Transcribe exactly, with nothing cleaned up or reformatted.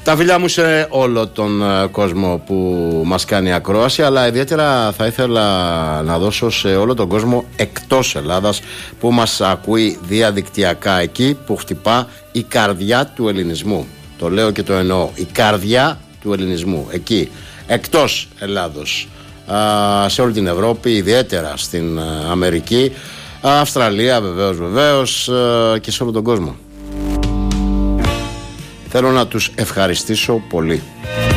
Τα φιλιά μου σε όλο τον κόσμο που μας κάνει ακρόαση, αλλά ιδιαίτερα θα ήθελα να δώσω σε όλο τον κόσμο εκτός Ελλάδας που μας ακούει διαδικτυακά, εκεί που χτυπά η καρδιά του ελληνισμού. Το λέω και το εννοώ, η καρδιά του ελληνισμού, εκεί, εκτός Ελλάδος, σε όλη την Ευρώπη, ιδιαίτερα στην Αμερική, Αυστραλία βεβαίως βεβαίως και σε όλο τον κόσμο. Θέλω να τους ευχαριστήσω πολύ.